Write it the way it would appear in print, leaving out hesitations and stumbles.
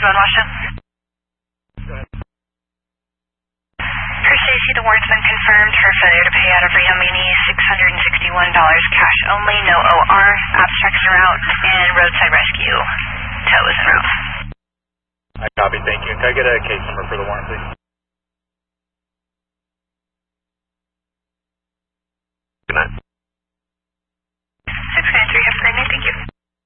Redmond, Washington. For Stacy, the warrant's been confirmed for failure to pay out of Rio Mini, $661 cash only, no OR, abstracts en route, and roadside rescue. Tow is en route. I copy, thank you. Can I get a case number for the warrant, please?